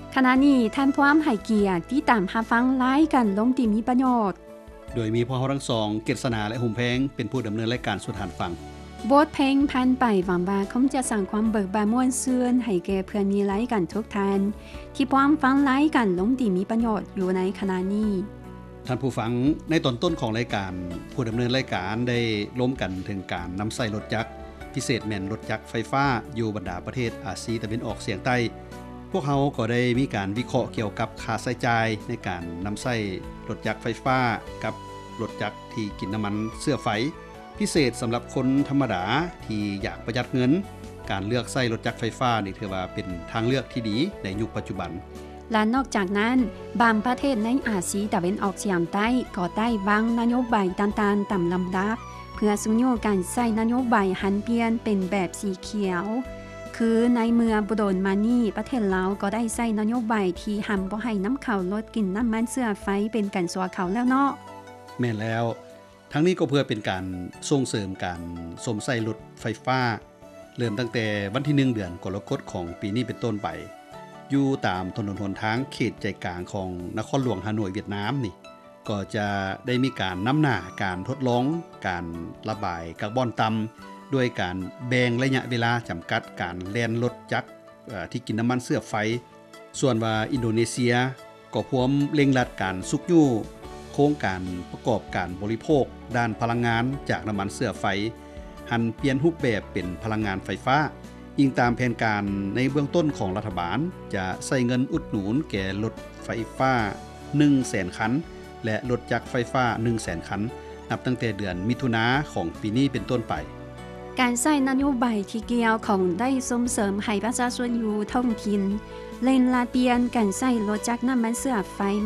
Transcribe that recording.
ขณะนี้ท่านพร้อมให้เกียรติที่ตามหาฟังรายการลงที่มีประโยชน์โดยมีพ่อเฮาทั้งสองเกษณาและหุ่มแพงเป็นผู้ดำเนินรายการสู่ทานฟังบทเพลงพันไปหวังว่าคงจะสั่งความเบิกบานม่วนซื่นให้แก่เพื่อนมีรายการทุกท่านที่พร้อมฟังรายการลงที่มีประโยชน์อยู่ในขณะนี้ท่านผู้ฟังในตอนต้นของรายการผู้ดำเนินรายการได้ล้มกันถึงการนำใส่รถจักรพิเศษแม่นรถจักรไฟฟ้าอยู่บรรดาประเทศอาเซียนตะวันออกเฉียงใต้พวกเขาก็ได้มีการวิเคราะห์เกี่ยวกับค่าใช้จ่ายในการนำใส่รถจักรไฟฟ้ากับรถจักรที่กินน้ำมันเชื้อไฟพิเศษสำหรับคนธรรมดาที่อยากประหยัดเงินการเลือกใช้รถจักรไฟฟ้านี่ถือว่าเป็นทางเลือกที่ดีในยุคปัจจุบันและนอกจากนั้นบางประเทศในอาเซียนตะวันออกเฉียงใต้ก็ได้วางนโยบายต่างๆตามลำดับเพื่อสุญญการใช้นโยบายหันเปลี่ยนเป็นแบบสีเขียวคือในเมื่อบ่โดนมานี้ประเทศลาวก็ได้ใช้นโยบายที่ห้ามบ่ให้น้ำเข้ารถกินน้ำมันเชื้อไฟเป็นการสัวเขาแล้วเนาะแม่นแล้วทั้งนี้ก็เพื่อเป็นการส่งเสริมการสวมใส่รถไฟฟ้าเริ่มตั้งแต่วันที่1เดือนกรกฎาคมของปีนี้เป็นต้นไปอยู่ตามถนนหนทางเขตใจกลางของนครหลวงฮานอยเวียดนามนี่ก็จะได้มีการนำหน้าการทดลองการระบายคาร์บอนต่ำด้วยการแบ่งระยะเวลาจำกัดการแล่นรถจักรที่กินน้ำมันเชื้อไฟส่วนว่าอินโดนีเซียก็พร้อมเร่งรัดการสุกยู่โครงการประกอบการบริโภคด้านพลังงานจากน้ำมันเชื้อไฟหันเปลี่ยนรูปแบบเป็นพลังงานไฟฟ้าอิงตามแผนการในเบื้องต้นของรัฐบาลจะใส่เงินอุดหนุนแก่รถไฟฟ้า 100,000 คันและรถจักรไฟฟ้า 100,000 คันนับตั้งแต่เดือนมิถุนายนของปีนี้เป็นต้นไปการใช้นโยบายที่เกี่ยวของได้ส่งเสริมให้ประชาชนอยู่ท้องถิ่นเร่งลาเปลี่ยนการใช้รถจักรน้ำมันเชื้อไฟ